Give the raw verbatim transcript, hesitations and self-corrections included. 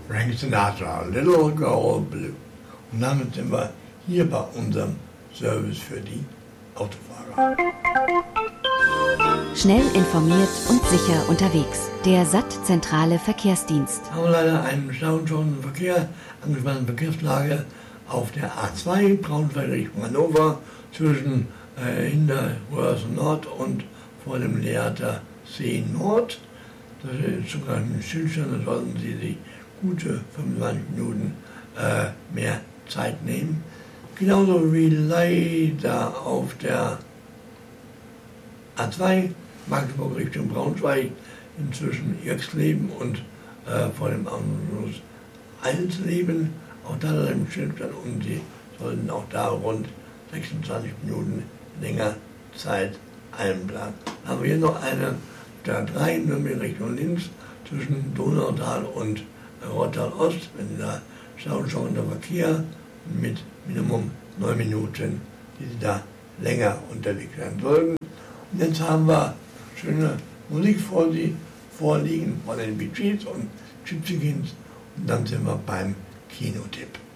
Frank Sinatra, Little Girl Blue. Und damit sind wir hier bei unserem Service für die Autofahrer. Schnell informiert und sicher unterwegs. Der S A T-zentrale Verkehrsdienst. Wir haben leider einen stauenden Verkehr, angespannte Verkehrslage auf der A zwei, Braunschweig Richtung Hannover, zwischen äh, Hinterröhrs Nord und vor dem Theater C Nord. Das ist sogar ein Stillstand, da sollten Sie sich gute fünfundzwanzig Minuten äh, mehr Zeit nehmen. Genauso wie leider auf der A zwei, Magdeburg Richtung Braunschweig, inzwischen Irxleben und äh, vor dem Anschluss Alsleben. Auch da ist ein Stillstand und Sie sollten auch da rund sechsundzwanzig Minuten länger Zeit einplanen. Dann haben wir hier noch eine der drei Nürnberg Richtung Linz zwischen Donautal und Rottal Ost, wenn Sie da stauschauender Verkehr mit Minimum neun Minuten, die Sie da länger unterwegs sein sollten. Und jetzt haben wir schöne Musik vor Sie vorliegen von den Bee Gees und Gypsy Kings und dann sind wir beim Kinotipp.